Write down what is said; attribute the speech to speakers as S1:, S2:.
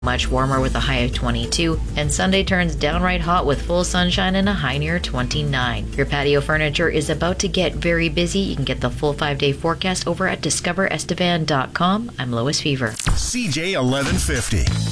S1: Much warmer with a high of 22, and Sunday turns downright hot with full sunshine and a high near 29. Your patio furniture is about to get very busy. You can get the full 5-day forecast over at discoverestevan.com. I'm Lois Fever.
S2: CJ 1150.